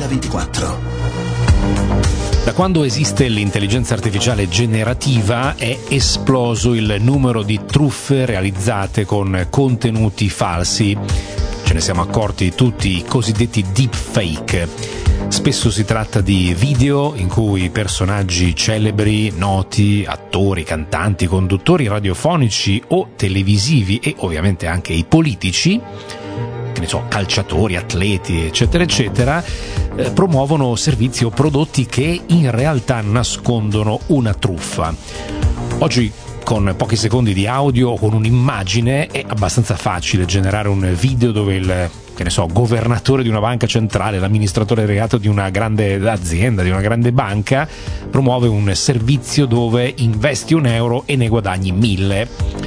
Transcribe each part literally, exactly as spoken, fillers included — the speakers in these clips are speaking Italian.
duemilaventiquattro. Da quando esiste l'intelligenza artificiale generativa è esploso il numero di truffe realizzate con contenuti falsi. Ce ne siamo accorti tutti, i cosiddetti deepfake. Spesso si tratta di video in cui personaggi celebri, noti, attori, cantanti, conduttori radiofonici o televisivi e ovviamente anche i politici, che ne so, calciatori, atleti, eccetera, eccetera, eh, promuovono servizi o prodotti che in realtà nascondono una truffa. Oggi, con pochi secondi di audio o con un'immagine, è abbastanza facile generare un video dove il, che ne so, governatore di una banca centrale, l'amministratore delegato di una grande azienda, di una grande banca, promuove un servizio dove investi un euro e ne guadagni mille.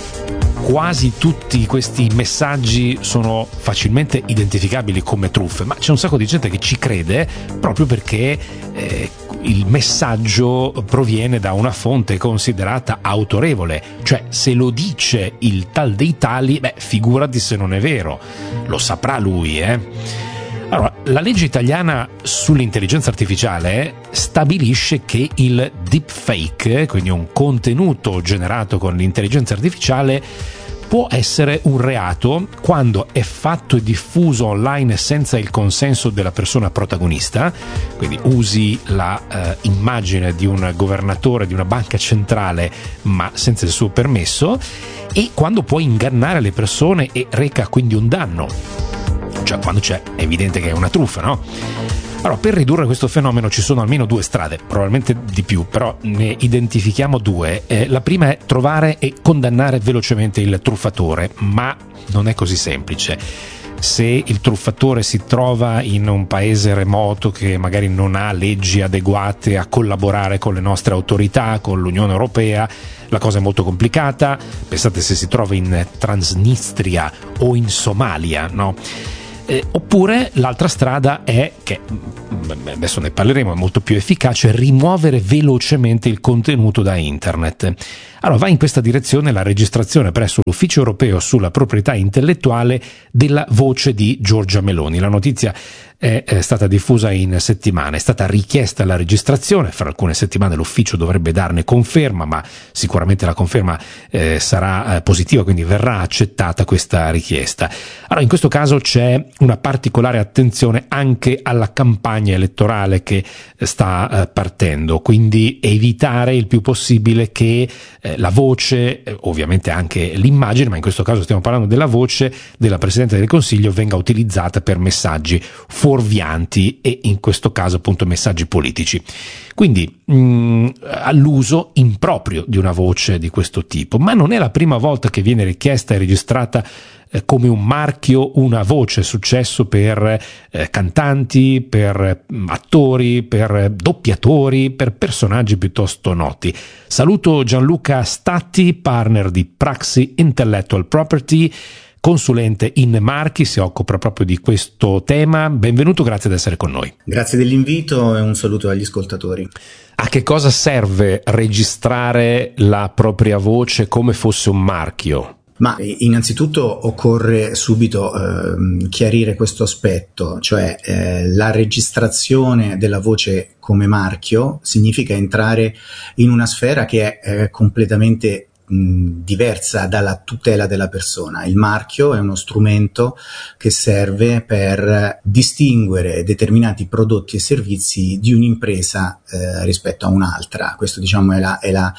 Quasi tutti questi messaggi sono facilmente identificabili come truffe, ma c'è un sacco di gente che ci crede proprio perché eh, il messaggio proviene da una fonte considerata autorevole, cioè se lo dice il tal dei tali, beh, figurati se non è vero, lo saprà lui, eh. Allora, la legge italiana sull'intelligenza artificiale stabilisce che il deepfake, quindi un contenuto generato con l'intelligenza artificiale, può essere un reato quando è fatto e diffuso online senza il consenso della persona protagonista, quindi usi la eh, immagine di un governatore di una banca centrale ma senza il suo permesso, e quando può ingannare le persone e reca quindi un danno. Cioè quando c'è, è evidente che è una truffa, no? Allora, per ridurre questo fenomeno ci sono almeno due strade, probabilmente di più, però ne identifichiamo due. Eh, la prima è trovare e condannare velocemente il truffatore, ma non è così semplice. Se il truffatore si trova in un paese remoto che magari non ha leggi adeguate a collaborare con le nostre autorità, con l'Unione Europea, la cosa è molto complicata. Pensate se si trova in Transnistria o in Somalia, no? Eh, oppure l'altra strada è, che adesso ne parleremo, è molto più efficace, rimuovere velocemente il contenuto da internet. Allora va in questa direzione la registrazione presso l'Ufficio Europeo sulla proprietà intellettuale della voce di Giorgia Meloni. La notizia è, è stata diffusa in settimana, è stata richiesta la registrazione, fra alcune settimane l'ufficio dovrebbe darne conferma, ma sicuramente la conferma eh, sarà eh, positiva, quindi verrà accettata questa richiesta. Allora in questo caso c'è una particolare attenzione anche alla campagna elettorale che sta eh, partendo, quindi evitare il più possibile che eh, la voce, eh, ovviamente anche l'immagine, ma in questo caso stiamo parlando della voce della Presidente del Consiglio, venga utilizzata per messaggi fuorvianti e in questo caso appunto messaggi politici. Quindi mh, all'uso improprio di una voce di questo tipo, ma non è la prima volta che viene richiesta e registrata eh, come un marchio una voce. È successo per eh, cantanti, per eh, attori, per eh, doppiatori, per personaggi piuttosto noti. Saluto Gianluca Statti, partner di Praxi Intellectual Property, consulente in marchi, si occupa proprio di questo tema. Benvenuto, grazie di essere con noi. Grazie dell'invito e un saluto agli ascoltatori. A che cosa serve registrare la propria voce come fosse un marchio? Ma innanzitutto occorre subito eh, chiarire questo aspetto, cioè eh, la registrazione della voce come marchio significa entrare in una sfera che è eh, completamente diversa dalla tutela della persona. Il marchio è uno strumento che serve per distinguere determinati prodotti e servizi di un'impresa eh, rispetto a un'altra. Questo diciamo è la, è la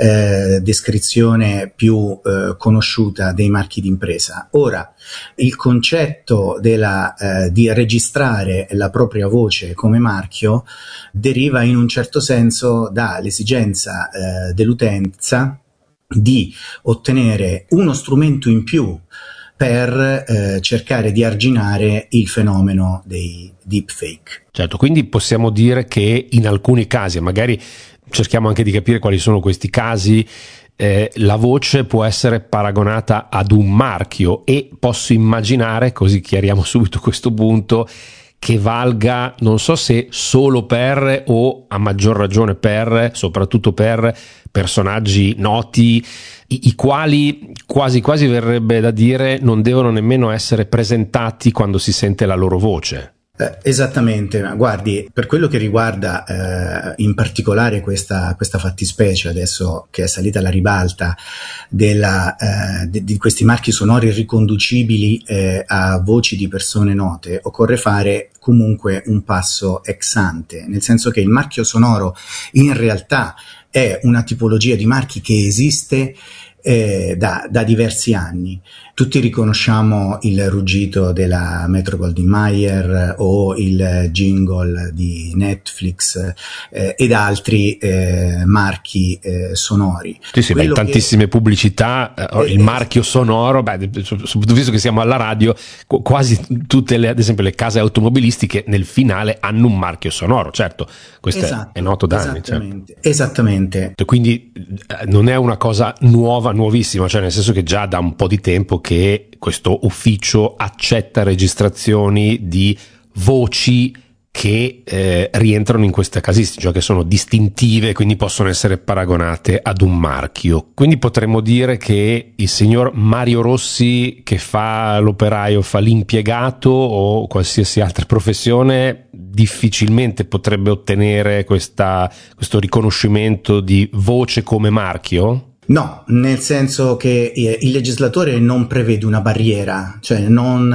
eh, descrizione più eh, conosciuta dei marchi d'impresa. Ora, il concetto della, eh, di registrare la propria voce come marchio deriva in un certo senso dall'esigenza eh, dell'utenza di ottenere uno strumento in più per eh, cercare di arginare il fenomeno dei deepfake. Certo, quindi possiamo dire che in alcuni casi, magari cerchiamo anche di capire quali sono questi casi, eh, la voce può essere paragonata ad un marchio, e posso immaginare, così chiariamo subito questo punto, che valga, non so se solo per o a maggior ragione per, soprattutto per personaggi noti, i, i quali quasi quasi verrebbe da dire non devono nemmeno essere presentati quando si sente la loro voce. Eh, esattamente, guardi, per quello che riguarda eh, in particolare questa, questa fattispecie adesso che è salita alla ribalta della, eh, di, di questi marchi sonori riconducibili eh, a voci di persone note, occorre fare comunque un passo ex ante, nel senso che il marchio sonoro in realtà è una tipologia di marchi che esiste Eh, da, da diversi anni. Tutti riconosciamo il ruggito della Metro-Goldwyn-Mayer o il jingle di Netflix eh, ed altri eh, marchi eh, sonori. Sì, sì, beh, in tantissime che... pubblicità eh, il marchio sonoro, beh, soprattutto visto che siamo alla radio, quasi tutte le, ad esempio le case automobilistiche nel finale hanno un marchio sonoro, certo, questo esatto, è, è noto da anni. Esattamente, certo. Esattamente. Quindi eh, non è una cosa nuova, nuovissima, cioè nel senso che già da un po' di tempo che questo ufficio accetta registrazioni di voci che eh, rientrano in questa casistica, cioè che sono distintive, quindi possono essere paragonate ad un marchio. Quindi potremmo dire che il signor Mario Rossi, che fa l'operaio, fa l'impiegato o qualsiasi altra professione, difficilmente potrebbe ottenere questa, questo riconoscimento di voce come marchio? No, nel senso che il legislatore non prevede una barriera, cioè non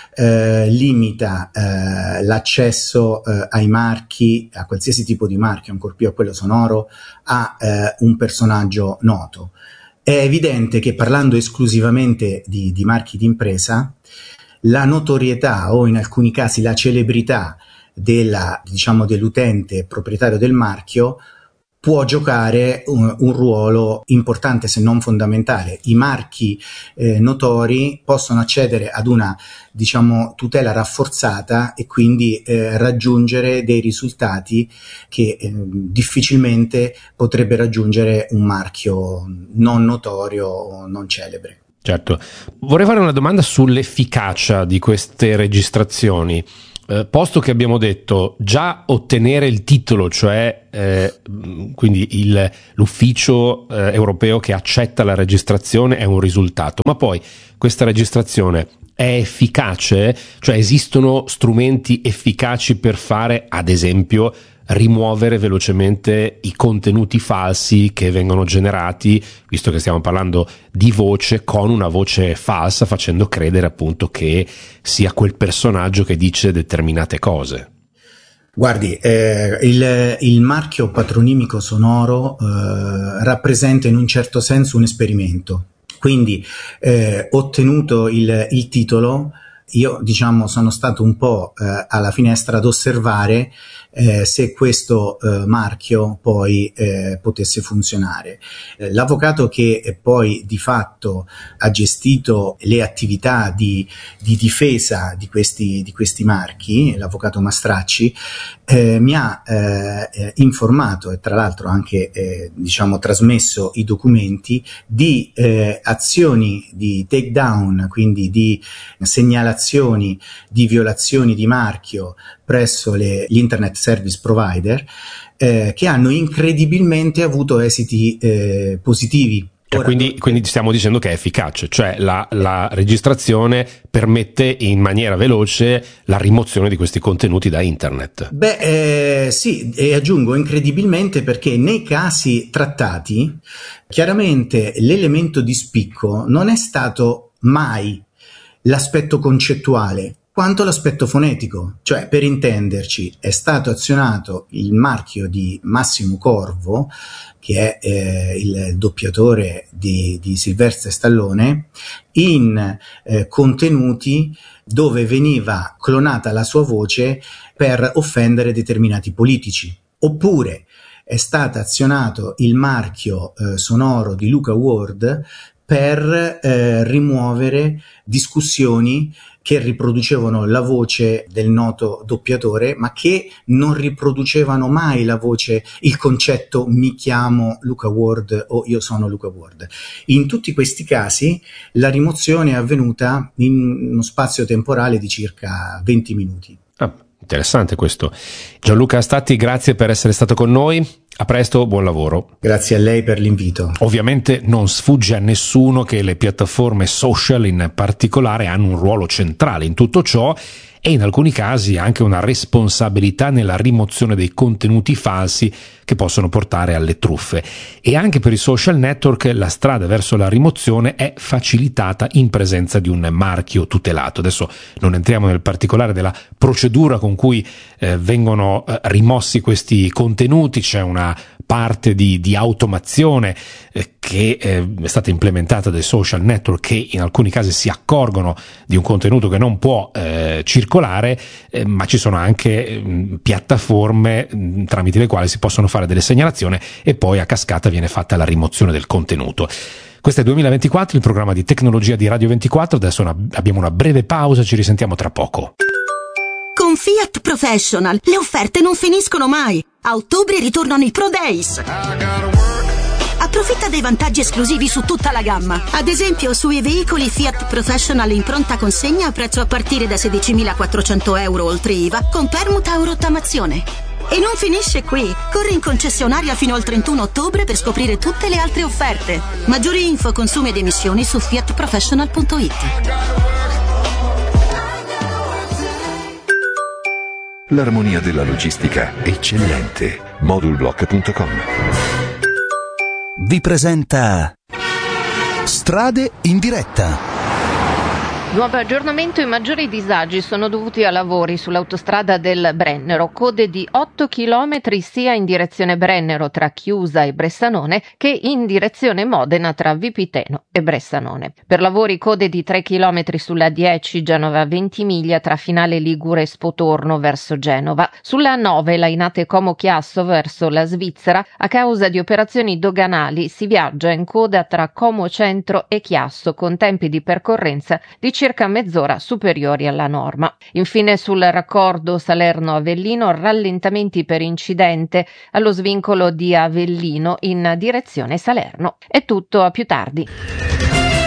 eh, limita eh, l'accesso eh, ai marchi, a qualsiasi tipo di marchio, ancor più a quello sonoro, a eh, un personaggio noto. È evidente che parlando esclusivamente di, di marchi d'impresa, la notorietà o in alcuni casi la celebrità della, diciamo, dell'utente proprietario del marchio può giocare un, un ruolo importante, se non fondamentale. I marchi eh, notori possono accedere ad una, diciamo, tutela rafforzata e quindi eh, raggiungere dei risultati che eh, difficilmente potrebbe raggiungere un marchio non notorio o non celebre. Certo. Vorrei fare una domanda sull'efficacia di queste registrazioni. Eh, posto che abbiamo detto già ottenere il titolo, cioè eh, quindi il, l'ufficio eh, europeo che accetta la registrazione è un risultato, ma poi questa registrazione è efficace? Cioè esistono strumenti efficaci per fare, ad esempio, rimuovere velocemente i contenuti falsi che vengono generati, visto che stiamo parlando di voce, con una voce falsa, facendo credere appunto che sia quel personaggio che dice determinate cose? Guardi, eh, il, il marchio patronimico sonoro eh, rappresenta in un certo senso un esperimento. Quindi eh, ottenuto il, il titolo, io diciamo sono stato un po' eh, alla finestra ad osservare eh, se questo eh, marchio poi eh, potesse funzionare. Eh, l'avvocato che eh, poi di fatto ha gestito le attività di, di difesa di questi, di questi marchi, l'avvocato Mastracci, eh, mi ha eh, informato e tra l'altro anche eh, diciamo trasmesso i documenti di eh, azioni di takedown, quindi di segnalazioni di violazioni di marchio presso le, gli internet service provider eh, che hanno incredibilmente avuto esiti eh, positivi. Cioè, quindi, quindi stiamo dicendo che è efficace, cioè la, la registrazione permette in maniera veloce la rimozione di questi contenuti da internet. Beh, eh, sì, e aggiungo incredibilmente perché nei casi trattati chiaramente l'elemento di spicco non è stato mai l'aspetto concettuale quanto l'aspetto fonetico, cioè per intenderci è stato azionato il marchio di Massimo Corvo, che è eh, il doppiatore di, di Sylvester Stallone, in eh, contenuti dove veniva clonata la sua voce per offendere determinati politici. Oppure è stato azionato il marchio eh, sonoro di Luca Ward per eh, rimuovere discussioni che riproducevano la voce del noto doppiatore, ma che non riproducevano mai la voce, il concetto mi chiamo Luca Ward o io sono Luca Ward. In tutti questi casi la rimozione è avvenuta in uno spazio temporale di circa venti minuti. Ah, interessante questo. Gianluca Statti, grazie per essere stato con noi. A presto, buon lavoro. Grazie a lei per l'invito. Ovviamente non sfugge a nessuno che le piattaforme social in particolare hanno un ruolo centrale in tutto ciò e in alcuni casi anche una responsabilità nella rimozione dei contenuti falsi che possono portare alle truffe. E anche per i social network la strada verso la rimozione è facilitata in presenza di un marchio tutelato. Adesso non entriamo nel particolare della procedura con cui eh, vengono eh, rimossi questi contenuti. C'è una parte di, di automazione eh, che eh, è stata implementata dai social network, che in alcuni casi si accorgono di un contenuto che non può eh, circolare, eh, ma ci sono anche eh, piattaforme mh, tramite le quali si possono fare delle segnalazioni e poi a cascata viene fatta la rimozione del contenuto. Questo è duemilaventiquattro, il programma di tecnologia di Radio ventiquattro. Adesso una, abbiamo una breve pausa, ci risentiamo tra poco. Con Fiat Professional le offerte non finiscono mai. A ottobre ritornano i Pro Days. Approfitta dei vantaggi esclusivi su tutta la gamma. Ad esempio sui veicoli Fiat Professional in pronta consegna a prezzo a partire da sedicimilaquattrocento euro oltre I V A con permuta o rottamazione. E non finisce qui. Corri in concessionaria fino al trentuno ottobre per scoprire tutte le altre offerte. Maggiori info, consumi ed emissioni su fiat professional punto it. L'armonia della logistica eccellente. Modulblock punto com vi presenta Strade in diretta. Nuovo aggiornamento: i maggiori disagi sono dovuti a lavori sull'autostrada del Brennero, code di otto chilometri sia in direzione Brennero tra Chiusa e Bressanone che in direzione Modena tra Vipiteno e Bressanone. Per lavori code di tre chilometri sulla dieci Genova Ventimiglia tra Finale Ligure e Spotorno verso Genova. Sulla nove Lainate Como Chiasso verso la Svizzera, a causa di operazioni doganali si viaggia in coda tra Como Centro e Chiasso con tempi di percorrenza di circa mezz'ora superiori alla norma. Infine sul raccordo Salerno-Avellino rallentamenti per incidente allo svincolo di Avellino in direzione Salerno. È tutto, a più tardi.